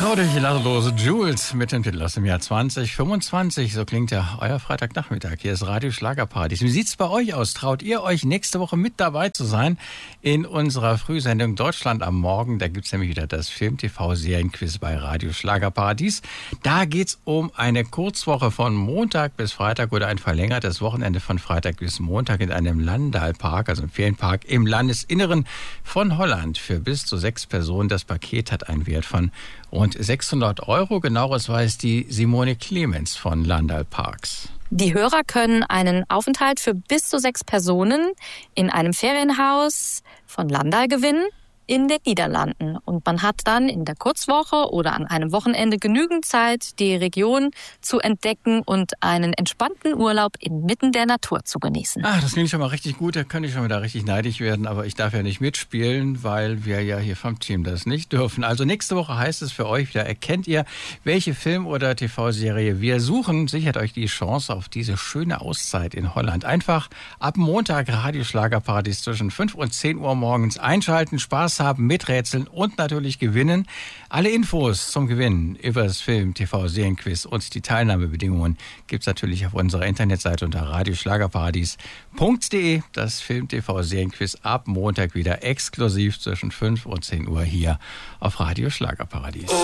Traurig ladlose Jules mit dem Titel aus dem Jahr 2025. So klingt ja euer Freitagnachmittag. Hier ist Radio Schlagerparadies. Wie sieht's bei euch aus? Traut ihr euch nächste Woche mit dabei zu sein in unserer Frühsendung Deutschland am Morgen? Da gibt's nämlich wieder das Film-TV-Serienquiz bei Radio Schlagerparadies. Da geht's um eine Kurzwoche von Montag bis Freitag oder ein verlängertes Wochenende von Freitag bis Montag in einem Landalpark, also im Ferienpark im Landesinneren von Holland für bis zu 6 Personen. Das Paket hat einen Wert von rund 600 €. Genaueres weiß die Simone Clemens von Landal Parks. Die Hörer können einen Aufenthalt für bis zu 6 Personen in einem Ferienhaus von Landal gewinnen in den Niederlanden. Und man hat dann in der Kurzwoche oder an einem Wochenende genügend Zeit, die Region zu entdecken und einen entspannten Urlaub inmitten der Natur zu genießen. Das klingt schon mal richtig gut. Da könnte ich schon wieder richtig neidisch werden. Aber ich darf ja nicht mitspielen, weil wir ja hier vom Team das nicht dürfen. Also nächste Woche heißt es für euch wieder, erkennt ihr, welche Film- oder TV-Serie wir suchen. Sichert euch die Chance auf diese schöne Auszeit in Holland. Einfach ab Montag Radio Schlagerparadies zwischen 5 und 10 Uhr morgens einschalten, Spaß haben, miträtseln und natürlich gewinnen. Alle Infos zum Gewinnen über das Film-TV-Serienquiz und die Teilnahmebedingungen gibt's natürlich auf unserer Internetseite unter radioschlagerparadies.de. Das Film-TV-Serienquiz ab Montag wieder exklusiv zwischen 5 und 10 Uhr hier auf Radio Schlagerparadies.